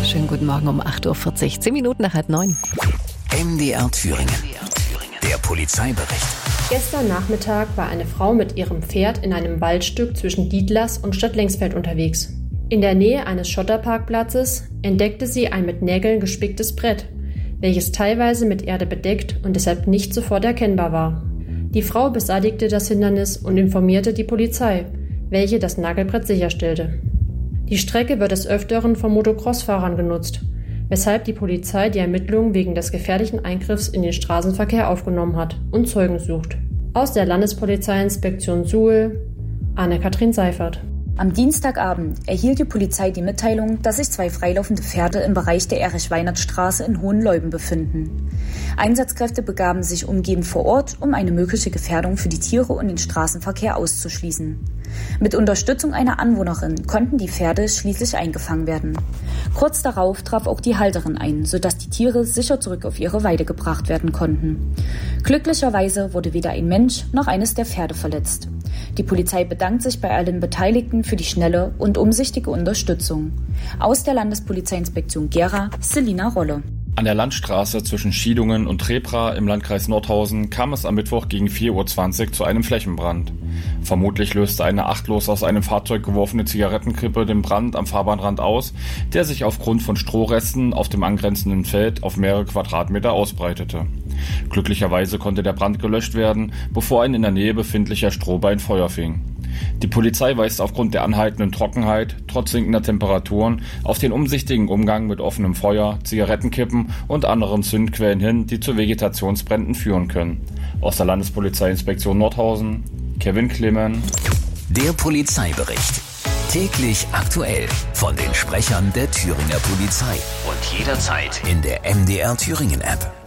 Schönen guten Morgen um 8.40 Uhr, 10 Minuten nach 8:30. MDR Thüringen. Der Polizeibericht. Gestern Nachmittag war eine Frau mit ihrem Pferd in einem Waldstück zwischen Dietlas und Stadtlengsfeld unterwegs. In der Nähe eines Schotterparkplatzes entdeckte sie ein mit Nägeln gespicktes Brett, welches teilweise mit Erde bedeckt und deshalb nicht sofort erkennbar war. Die Frau beseitigte das Hindernis und informierte die Polizei, welche das Nagelbrett sicherstellte. Die Strecke wird des Öfteren von Motocross-Fahrern genutzt, weshalb die Polizei die Ermittlungen wegen des gefährlichen Eingriffs in den Straßenverkehr aufgenommen hat und Zeugen sucht. Aus der Landespolizeiinspektion Suhl, Anne-Kathrin Seifert. Am Dienstagabend erhielt die Polizei die Mitteilung, dass sich 2 freilaufende Pferde im Bereich der Erich-Weinert-Straße in Hohenleuben befinden. Einsatzkräfte begaben sich umgehend vor Ort, um eine mögliche Gefährdung für die Tiere und den Straßenverkehr auszuschließen. Mit Unterstützung einer Anwohnerin konnten die Pferde schließlich eingefangen werden. Kurz darauf traf auch die Halterin ein, sodass die Tiere sicher zurück auf ihre Weide gebracht werden konnten. Glücklicherweise wurde weder ein Mensch noch eines der Pferde verletzt. Die Polizei bedankt sich bei allen Beteiligten für die schnelle und umsichtige Unterstützung. Aus der Landespolizeiinspektion Gera, Selina Rolle. An der Landstraße zwischen Schiedungen und Trepra im Landkreis Nordhausen kam es am Mittwoch gegen 4.20 Uhr zu einem Flächenbrand. Vermutlich löste eine achtlos aus einem Fahrzeug geworfene Zigarettenkippe den Brand am Fahrbahnrand aus, der sich aufgrund von Strohresten auf dem angrenzenden Feld auf mehrere Quadratmeter ausbreitete. Glücklicherweise konnte der Brand gelöscht werden, bevor ein in der Nähe befindlicher Strohballen Feuer fing. Die Polizei weist aufgrund der anhaltenden Trockenheit, trotz sinkender Temperaturen, auf den umsichtigen Umgang mit offenem Feuer, Zigarettenkippen und anderen Zündquellen hin, die zu Vegetationsbränden führen können. Aus der Landespolizeiinspektion Nordhausen, Kevin Clemen. Der Polizeibericht. Täglich aktuell von den Sprechern der Thüringer Polizei. Und jederzeit in der MDR Thüringen App.